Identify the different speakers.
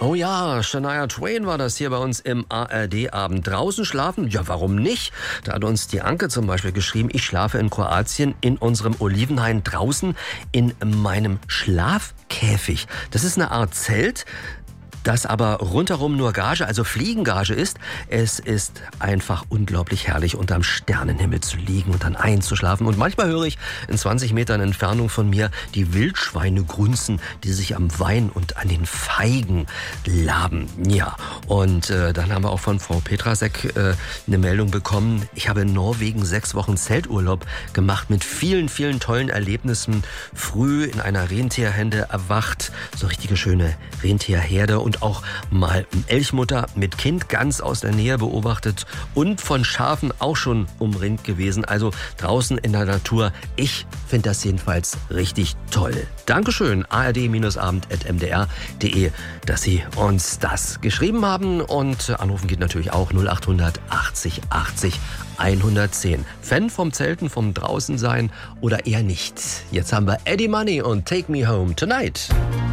Speaker 1: Oh ja, Shania Twain war das hier bei uns im ARD-Abend. Draußen schlafen? Ja, warum nicht? Da hat uns die Anke zum Beispiel geschrieben, ich schlafe in Kroatien in unserem Olivenhain draußen in meinem Schlafkäfig. Das ist eine Art Zelt, das aber rundherum nur Gage, also Fliegengage ist. Es ist einfach unglaublich herrlich, unterm Sternenhimmel zu liegen und dann einzuschlafen. Und manchmal höre ich in 20 Metern Entfernung von mir die Wildschweine grunzen, die sich am Wein und an den Feigen laben. Ja, und dann haben wir auch von Frau Petrasek eine Meldung bekommen. Ich habe in Norwegen 6 Wochen Zelturlaub gemacht mit vielen, vielen tollen Erlebnissen. Früh in einer Rentierherde erwacht, so richtige schöne Rentierherde, und auch mal Elchmutter mit Kind ganz aus der Nähe beobachtet und von Schafen auch schon umringt gewesen. Also draußen in der Natur. Ich finde das jedenfalls richtig toll. Dankeschön, ard-abend@mdr.de, dass Sie uns das geschrieben haben. Und anrufen geht natürlich auch 0800 80 80 110. Fan vom Zelten, vom Draußensein oder eher nicht? Jetzt haben wir Eddie Money und Take Me Home Tonight.